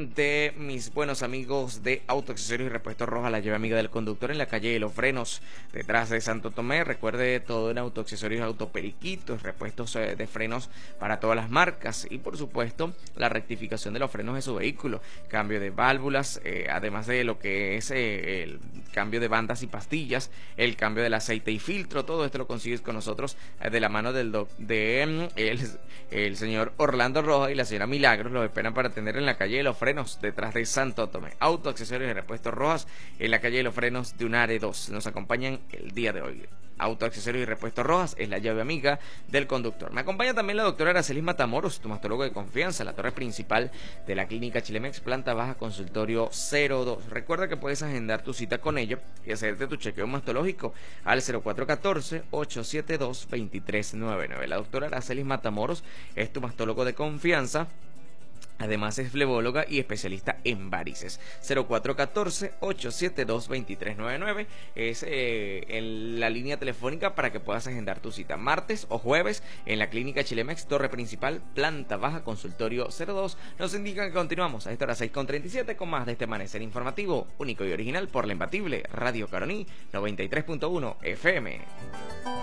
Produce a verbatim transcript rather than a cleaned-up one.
de mis buenos amigos de Autoaccesorios y Repuestos Rojas, la llave amiga del conductor, en la calle de Los Frenos, detrás de Santo Tomé. Recuerde, todo en Autoaccesorios, autoperiquitos, repuestos eh, de frenos para todas las marcas y por supuesto la rectificación de los frenos de su vehículo, cambio de válvulas, eh, además de lo que es eh, el cambio de bandas y pastillas, el cambio del aceite y filtro. Todo esto lo consigues con nosotros eh, de la mano del doc de mm, el, el señor Orlando Rojas y la señora Milagros. Los esperan para atender en la calle de Los Frenos, detrás de Santo Tomé. Autoaccesorios y Repuestos Rojas, en la calle de Los Frenos de Unare dos. Nos acompañan el día de hoy. Autoaccesorios y Repuestos Rojas es la llave amiga del conductor. Me acompaña también la doctora Aracelis Matamoros, stomatólogo de confianza, la torre principal de la clínica Chilemex, planta baja, consultorio cero dos. Recuerda que puedes agendar tu cita con ellos y hacerte tu chequeo mastológico al cero cuatro uno cuatro, ocho siete dos, dos tres nueve nueve. La doctora Aracelis Matamoros es tu mastólogo de confianza. Además es flebóloga y especialista en varices. cero cuatro uno cuatro, ocho siete dos, dos tres nueve nueve es eh, en la línea telefónica para que puedas agendar tu cita martes o jueves en la clínica Chilemex, torre principal, planta baja, consultorio cero dos. Nos indican que continuamos a esta hora seis con treinta y siete con más de este amanecer informativo, único y original por la imbatible Radio Caroní noventa y tres punto uno F M.